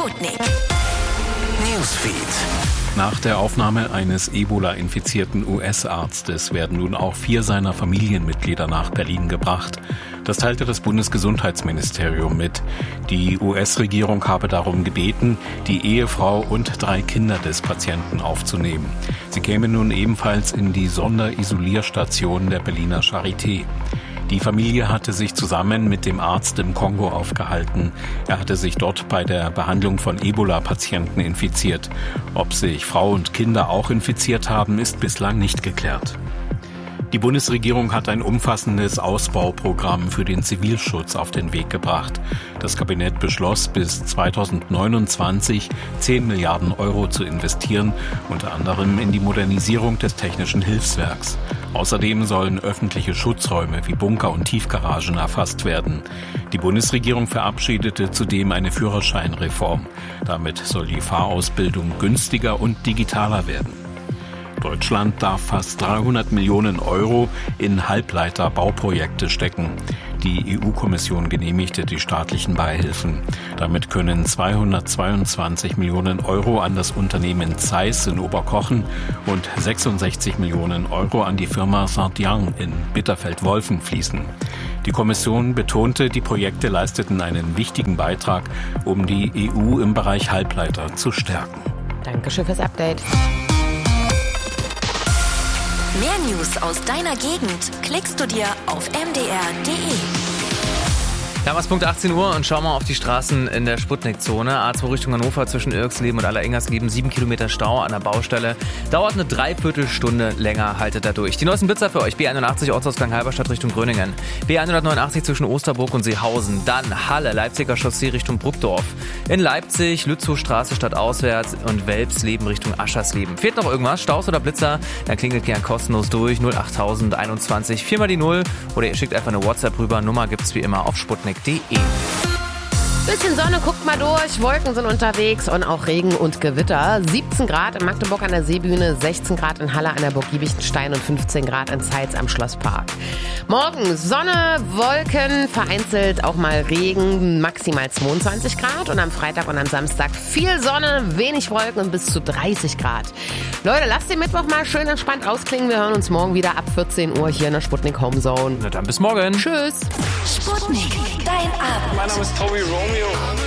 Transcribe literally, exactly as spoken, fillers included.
Sputnik Newsfeed. Nach der Aufnahme eines Ebola-infizierten U S-Arztes werden nun auch vier seiner Familienmitglieder nach Berlin gebracht. Das teilte das Bundesgesundheitsministerium mit. Die U S-Regierung habe darum gebeten, die Ehefrau und drei Kinder des Patienten aufzunehmen. Sie kämen nun ebenfalls in die Sonderisolierstation der Berliner Charité. Die Familie hatte sich zusammen mit dem Arzt im Kongo aufgehalten. Er hatte sich dort bei der Behandlung von Ebola-Patienten infiziert. Ob sich Frau und Kinder auch infiziert haben, ist bislang nicht geklärt. Die Bundesregierung hat ein umfassendes Ausbauprogramm für den Zivilschutz auf den Weg gebracht. Das Kabinett beschloss, bis zweitausendneunundzwanzig zehn Milliarden Euro zu investieren, unter anderem in die Modernisierung des Technischen Hilfswerks. Außerdem sollen öffentliche Schutzräume wie Bunker und Tiefgaragen erfasst werden. Die Bundesregierung verabschiedete zudem eine Führerscheinreform. Damit soll die Fahrausbildung günstiger und digitaler werden. Deutschland darf fast dreihundert Millionen Euro in Halbleiterbauprojekte stecken. Die E U-Kommission genehmigte die staatlichen Beihilfen. Damit können zweihundertzweiundzwanzig Millionen Euro an das Unternehmen Zeiss in Oberkochen und sechsundsechzig Millionen Euro an die Firma Saint-Yang in Bitterfeld-Wolfen fließen. Die Kommission betonte, die Projekte leisteten einen wichtigen Beitrag, um die E U im Bereich Halbleiter zu stärken. Dankeschön fürs Update. Mehr News aus deiner Gegend klickst du dir auf m d r punkt d e. Damals Punkt achtzehn Uhr und schau mal auf die Straßen in der Sputnik-Zone. A zwei Richtung Hannover zwischen Irksleben und Allerengersleben. Sieben Kilometer Stau an der Baustelle. Dauert eine Dreiviertelstunde länger, haltet da durch. Die neuesten Blitzer für euch. B einundachtzig Ortsausgang Halberstadt Richtung Gröningen. B hundertneunundachtzig zwischen Osterburg und Seehausen. Dann Halle, Leipziger Chaussee Richtung Bruckdorf. In Leipzig, Lützowstraße stadtauswärts und Welpsleben Richtung Aschersleben. Fehlt noch irgendwas? Staus oder Blitzer? Dann klingelt gern kostenlos durch. null achttausend einundzwanzig viermal die Null. Oder ihr schickt einfach eine WhatsApp rüber. Nummer gibt's wie immer auf sputnik punkt d e. Bisschen Sonne, guckt mal durch, Wolken sind unterwegs und auch Regen und Gewitter. siebzehn Grad in Magdeburg an der Seebühne, sechzehn Grad in Halle an der Burg Giebichenstein und fünfzehn Grad in Zeitz am Schlosspark. Morgen Sonne, Wolken, vereinzelt auch mal Regen, maximal zweiundzwanzig Grad und am Freitag und am Samstag viel Sonne, wenig Wolken und bis zu dreißig Grad. Leute, lasst den Mittwoch mal schön entspannt ausklingen. Wir hören uns morgen wieder ab vierzehn Uhr hier in der Sputnik Homezone. Na dann bis morgen. Tschüss. Sputnik, dein Abend. Mein Name ist Tobi Romeo.